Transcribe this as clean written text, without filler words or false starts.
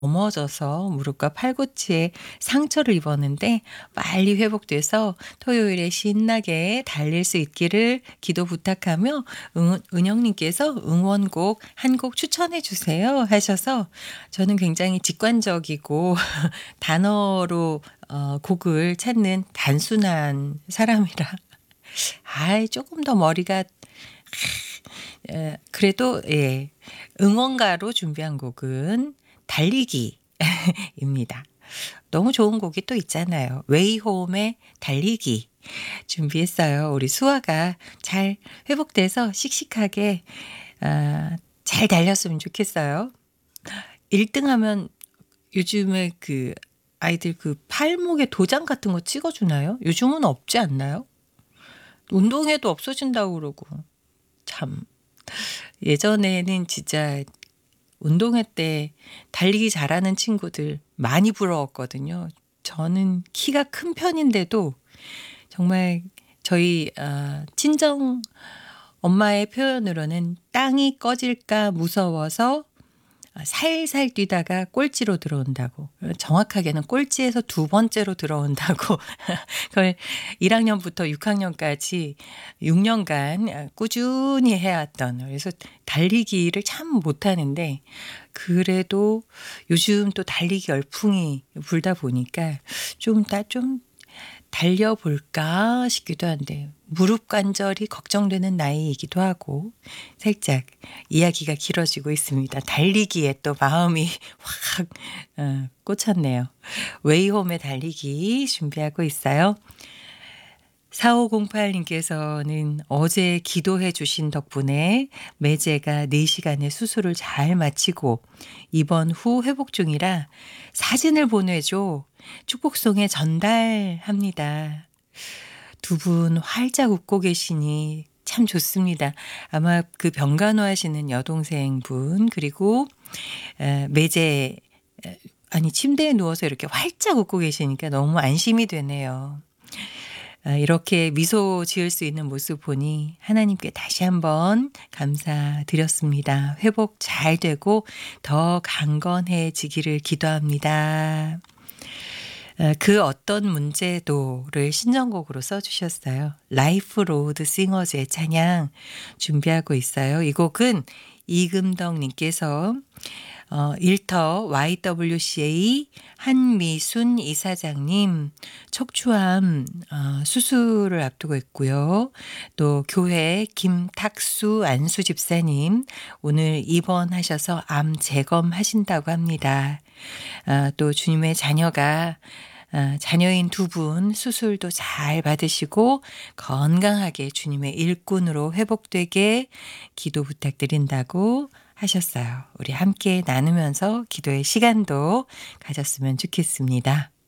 넘어져서 무릎과 팔꿈치에 상처를 입었는데 빨리 회복돼서 토요일에 신나게 달릴 수 있기를 기도 부탁하며 은영님께서 응원곡 한 곡 추천해 주세요 하셔서 저는 굉장히 직관적이고 단어로 곡을 찾는 단순한 사람이라 조금 더 머리가 그래도 예. 응원가로 준비한 곡은 달리기입니다. 너무 좋은 곡이 또 있잖아요. 웨이홈의 달리기 준비했어요. 우리 수아가 잘 회복돼서 씩씩하게 잘 달렸으면 좋겠어요. 1 등 하면 요즘에 그 아이들 그 팔목에 도장 같은 거 찍어 주나요? 요즘은 없지 않나요? 운동회도 없어진다고 그러고. 참 예전에는 진짜 운동회 때 달리기 잘하는 친구들 많이 부러웠거든요. 저는 키가 큰 편인데도 정말 저희 친정 엄마의 표현으로는 땅이 꺼질까 무서워서 살살 뛰다가 꼴찌로 들어온다고. 정확하게는 꼴찌에서 두 번째로 들어온다고. 그걸 1 학년부터 6 학년까지 6 년간 꾸준히 해왔던, 그래서 달리기를 참 못하는데 그래도 요즘 또 달리기 열풍이 불다 보니까 좀 달려볼까 싶기도 한데 무릎 관절이 걱정되는 나이이기도 하고 살짝 이야기가 길어지고 있습니다. 달리기에 또 마음이 확 꽂혔네요. 웨이홈의 달리기 준비하고 있어요. 4508님께서는 어제 기도해 주신 덕분에 매제가 4시간의 수술을 잘 마치고 입원 후 회복 중이라 사진을 보내줘 축복송에 전달합니다. 두 분 활짝 웃고 계시니 참 좋습니다. 아마 그 병간호 하시는 여동생분 그리고 매제 아니 침대에 누워서 이렇게 활짝 웃고 계시니까 너무 안심이 되네요. 이렇게 미소 지을 수 있는 모습 보니 하나님께 다시 한번 감사드렸습니다. 회복 잘 되고 더 강건해지기를 기도합니다. 그 어떤 문제도를 신청곡으로 써주셨어요. 라이프 로드 싱어즈의 찬양 준비하고 있어요. 이 곡은 이금덕님께서 일터 YWCA 한미순 이사장님 척추암 수술을 앞두고 있고요. 또 교회 김탁수 안수 집사님 오늘 입원하셔서 암 재검하신다고 합니다. 또 주님의 자녀가 자녀인 두 분 수술도 잘 받으시고 건강하게 주님의 일꾼으로 회복되게 기도 부탁드린다고 하셨어요. 우리 함께 나누면서 기도의 시간도 가졌으면 좋겠습니다.